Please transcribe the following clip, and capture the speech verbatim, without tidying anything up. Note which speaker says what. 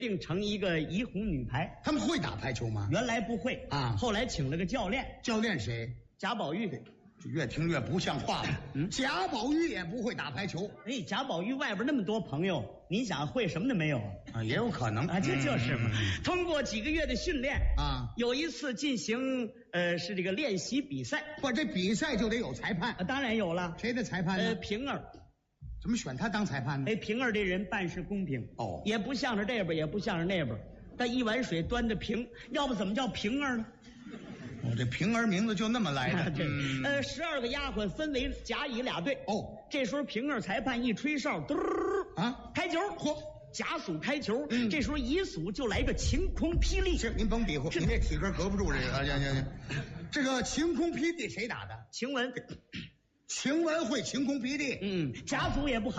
Speaker 1: 并成一个怡红女排。
Speaker 2: 他们会打排球吗？
Speaker 1: 原来不会
Speaker 2: 啊，
Speaker 1: 后来请了个教练。
Speaker 2: 教练谁？
Speaker 1: 贾宝玉。
Speaker 2: 这越听越不像话了。嗯，贾宝玉也不会打排球。
Speaker 1: 哎，贾宝玉外边那么多朋友，你想会什么都没有
Speaker 2: 啊？也有可能
Speaker 1: 啊，这就是嘛。嗯、通过几个月的训练
Speaker 2: 啊，
Speaker 1: 有一次进行呃是这个练习比赛。
Speaker 2: 不，这比赛就得有裁判。
Speaker 1: 啊，当然有了。
Speaker 2: 谁的裁判呢？
Speaker 1: 呃，平儿。
Speaker 2: 怎么选他当裁判呢？
Speaker 1: 哎，平儿这人办事公平
Speaker 2: 哦，
Speaker 1: 也不向着这边，也不向着那边，但一碗水端着平，要不怎么叫平儿呢？
Speaker 2: 我、哦、这平儿名字就那么来的。
Speaker 1: 对，嗯、呃，十二个丫鬟分为甲乙俩队。
Speaker 2: 哦，
Speaker 1: 这时候平儿裁判一吹哨，嘟
Speaker 2: 啊，
Speaker 1: 开球，
Speaker 2: 嚯，
Speaker 1: 甲属开球。
Speaker 2: 嗯，
Speaker 1: 这时候乙属就来个晴空霹雳。
Speaker 2: 是，您甭比划，你这体格隔不住这个。行行行，这个晴空霹雳谁打的？
Speaker 1: 晴雯。
Speaker 2: 晴雯会晴空霹雳。
Speaker 1: 嗯，甲组也不好。